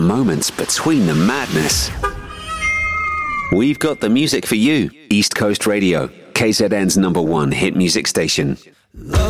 moments between the madness. We've got the music for you. East Coast Radio, KZN's #1 hit music station.